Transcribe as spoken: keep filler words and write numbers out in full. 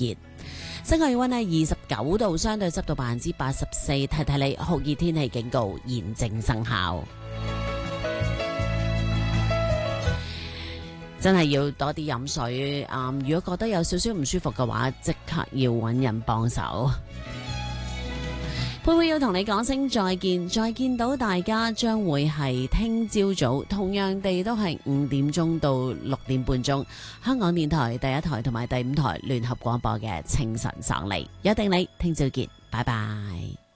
熱。室外氣溫係二十九度，相對濕度百分之八十四。提提你酷熱天氣警告現正生效。真係要多啲飲水，嗯，如果覺得有少少唔舒服嘅話，即刻要揾人幫手。佩佩要同你講聲再見，再見到大家將會係聽朝早，同樣地都係五點鐘到六點半鐘，香港電台第一台同埋第五台聯合廣播嘅清晨爽利，約定你聽朝見，拜拜。